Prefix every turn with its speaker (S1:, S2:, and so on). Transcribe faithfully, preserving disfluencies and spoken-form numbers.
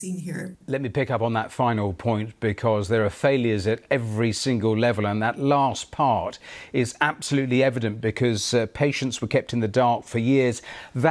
S1: seen here.
S2: Let me pick up on that final point, because there are failures at every single level, and that last part is absolutely evident because uh, patients were kept in the dark for years. That